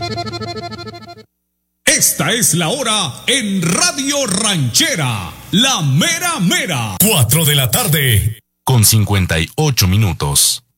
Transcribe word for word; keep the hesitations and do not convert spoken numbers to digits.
Esta es la hora en Radio Ranchera, la mera mera. Cuatro de la tarde, con cincuenta y ocho minutos.